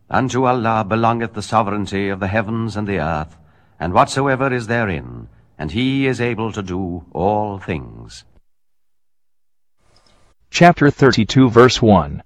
Unto Allah belongeth the sovereignty of the heavens and the earth, and whatsoever is therein, and he is able to do all things. Chapter 32 verse 1.